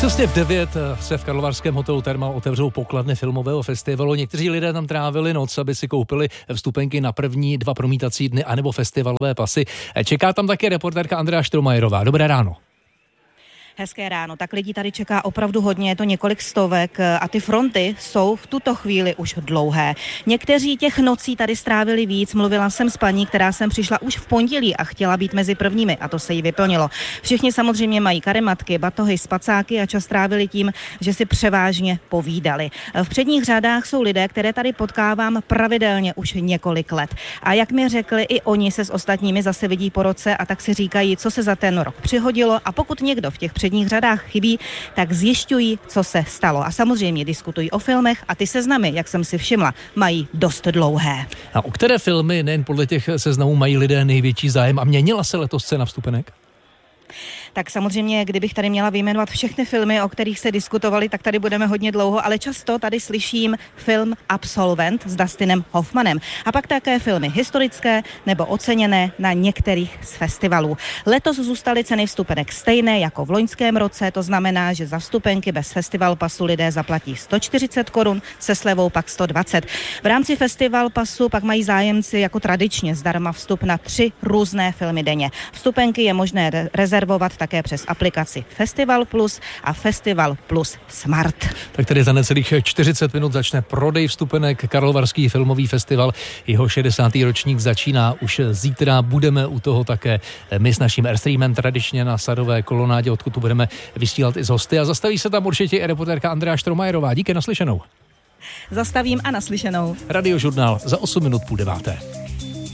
Přesně v 9 se v karlovarském hotelu Thermal otevřou pokladny filmového festivalu. Někteří lidé tam trávili noc, aby si koupili vstupenky na první 2 promítací dny anebo festivalové pasy. Čeká tam také reportérka Andrea Štromajerová. Dobré ráno. Hezké ráno, tak lidí tady čeká opravdu hodně, je to několik stovek a ty fronty jsou v tuto chvíli už dlouhé. Někteří těch nocí tady strávili víc, mluvila jsem s paní, která sem přišla už v pondělí a chtěla být mezi prvními a to se jí vyplnilo. Všichni samozřejmě mají karimatky, batohy, spacáky a čas trávili tím, že si převážně povídali. V předních řadách jsou lidé, které tady potkávám pravidelně už několik let. A jak mi řekli, i oni se s ostatními zase vidí po roce a tak si říkají, co se za ten rok přihodilo a pokud někdo v těch předních řadách chybí, tak zjišťují, co se stalo. A samozřejmě diskutují o filmech a ty seznamy, jak jsem si všimla, mají dost dlouhé. A o které filmy nejen podle těch seznamů mají lidé největší zájem a měnila se letos cena vstupenek? Tak samozřejmě, kdybych tady měla vyjmenovat všechny filmy, o kterých se diskutovali, tak tady budeme hodně dlouho, ale často tady slyším film Absolvent s Dustinem Hoffmanem. A pak také filmy historické nebo oceněné na některých z festivalů. Letos zůstaly ceny vstupenek stejné jako v loňském roce, to znamená, že za vstupenky bez festival pasu lidé zaplatí 140 korun, se slevou pak 120. V rámci festival pasu pak mají zájemci jako tradičně zdarma vstup na 3 různé filmy denně. Vstupenky je možné rezervovat také přes aplikaci Festival Plus a Festival Plus Smart. Tak tedy za necelých 40 minut začne prodej vstupenek. Karlovarský filmový festival, jeho 60. ročník začíná už zítra. Budeme u toho také my s naším Airstreamem tradičně na Sadové kolonádě, odkud tu budeme vysílat i z hosty. A zastaví se tam určitě i reportérka Andrea Štromajerová. Díky, naslyšenou. Zastavím a naslyšenou. Radiožurnál za 8 minut 8:30.